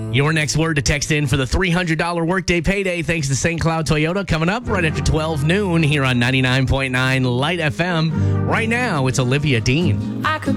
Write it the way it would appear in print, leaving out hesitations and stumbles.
Your next word to text in for the $300 workday payday thanks to St. Cloud Toyota coming up right after 12 noon here on 99.9 Light FM. Right now, it's Olivia Dean. I could